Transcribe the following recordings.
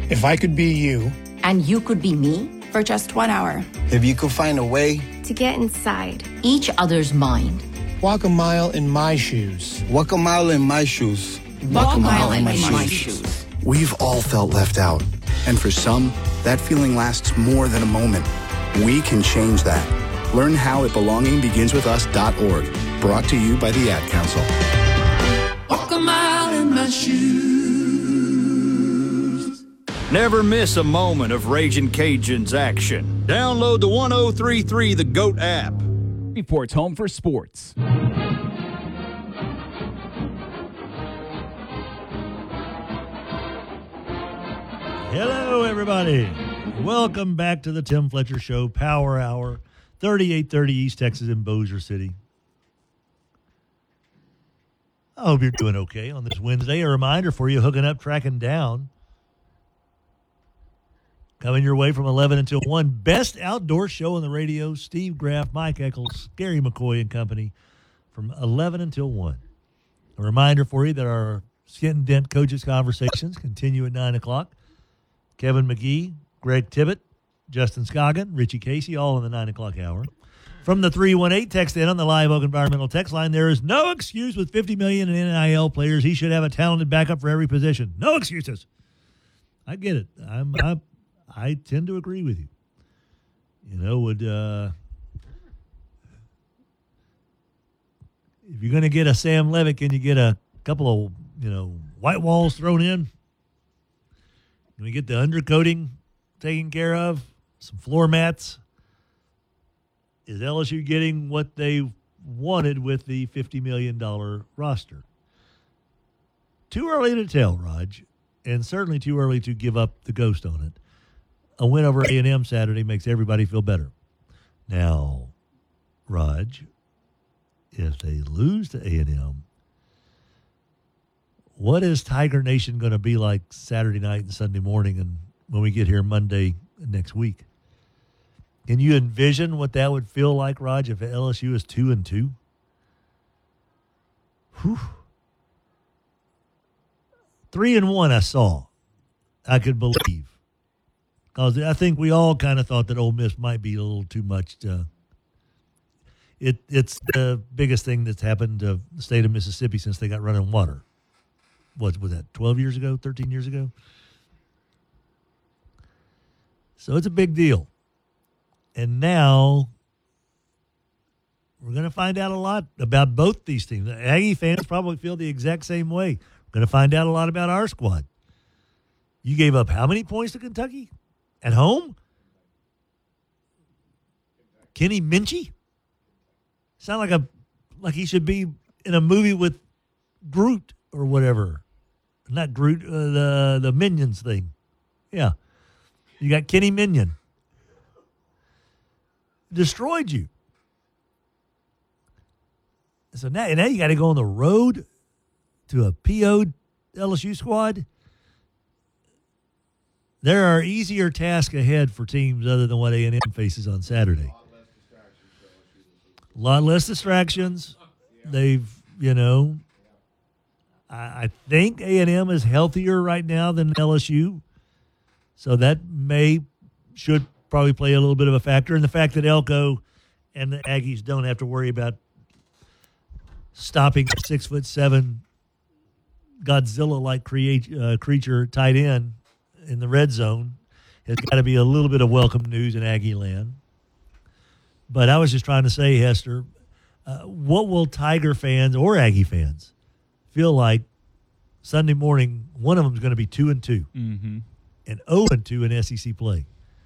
If I could be you. And you could be me? For just 1 hour. If you could find a way to get inside each other's mind. Walk a mile in my shoes. Walk a mile in my shoes. Walk a mile in my shoes. We've all felt left out. And for some, that feeling lasts more than a moment. We can change that. Learn how at belongingbeginswithus.org. Brought to you by the Ad Council. Walk a mile in my shoes. Never miss a moment of Ragin' Cajuns action. Download the 1033 The GOAT app. Reports home for sports. Hello, everybody. Welcome back to the Tim Fletcher Show, Power Hour, 3830 East Texas in Bossier City. I hope you're doing okay on this Wednesday. A reminder for you, Hooking Up, Tracking Down. Coming your way from 11 until 1. Best outdoor show on the radio. Steve Graff, Mike Eccles, Gary McCoy and company from 11 until 1. A reminder for you that our Skint and Dent Coaches Conversations continue at 9 o'clock. Kevin McGee, Greg Tibbett, Justin Scoggin, Richie Casey, all in the 9 o'clock hour. From the 318 text in on the Live Oak Environmental text line, there is no excuse with $50 million in NIL players. He should have a talented backup for every position. No excuses. I get it. I tend to agree with you. You know, if you're going to get a Sam Levitt, can you get a couple of, white walls thrown in? Can we get the undercoating taken care of? Some floor mats? Is LSU getting what they wanted with the $50 million roster? Too early to tell, Raj, and certainly too early to give up the ghost on it. A win over A&M Saturday makes everybody feel better. Now, Raj, if they lose to A&M, what is Tiger Nation going to be like Saturday night and Sunday morning and when we get here Monday next week? Can you envision what that would feel like, Raj, if LSU is 2-2? Whew. 3-1 I saw. I could believe. Because I think we all kind of thought that Ole Miss might be a little too much. It's the biggest thing that's happened to the state of Mississippi since they got running water. What was that, 12 years ago, 13 years ago? So it's a big deal. And now we're going to find out a lot about both these teams. The Aggie fans probably feel the exact same way. We're going to find out a lot about our squad. You gave up how many points to Kentucky? At home? Kenny Minchie? Sound like he should be in a movie with Groot or whatever. Not Groot, the Minions thing. Yeah. You got Kenny Minion. Destroyed you. So now you got to go on the road to a PO'd LSU squad. There are easier tasks ahead for teams other than what A&M faces on Saturday. A lot less distractions. They've, I think A&M is healthier right now than LSU. So that should probably play a little bit of a factor. And the fact that Elko and the Aggies don't have to worry about stopping a 6'7" Godzilla-like creature tight end in the red zone has got to be a little bit of welcome news in Aggie land. But I was just trying to say, Hester, what will Tiger fans or Aggie fans feel like Sunday morning? One of them is going to be 2-2 and 0-2 in SEC play.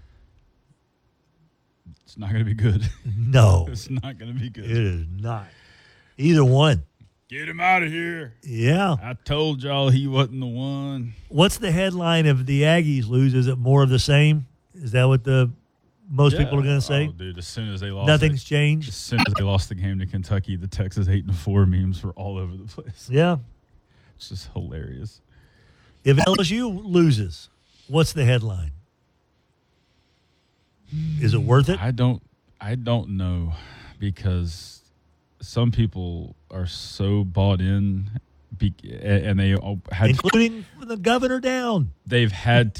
It's not going to be good. No. It's not going to be good. It is not. Either one. Get him out of here. Yeah. I told y'all he wasn't the one. What's the headline if the Aggies lose? Is it more of the same? Is that what most people are going to say? Oh, dude, as soon as they lost Nothing's changed? As soon as they lost the game to Kentucky, the Texas 8-4 memes were all over the place. Yeah. It's just hilarious. If LSU loses, what's the headline? Is it worth it? I don't know, because some people are so bought in, and they had, including the governor down. They've had